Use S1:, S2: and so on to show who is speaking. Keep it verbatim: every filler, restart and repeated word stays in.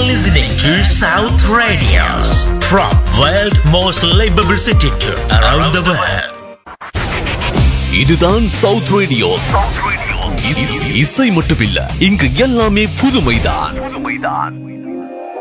S1: listening to South Radios from world most livable city to around the world.
S2: இதுதான் south radios. இசை மட்டுமில்ல, இங்கு எல்லாமே புதுமைதான்.